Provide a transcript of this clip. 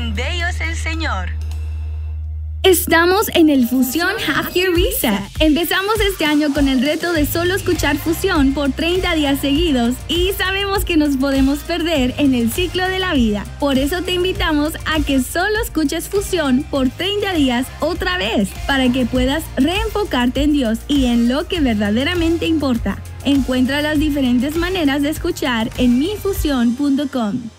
de ellos el Señor. Estamos en el Fusión Half Year Reset. Empezamos este año con el reto de solo escuchar Fusión por 30 días seguidos y sabemos que nos podemos perder en el ciclo de la vida. Por eso te invitamos a que solo escuches Fusión por 30 días otra vez para que puedas reenfocarte en Dios y en lo que verdaderamente importa. Encuentra las diferentes maneras de escuchar en mifusión.com.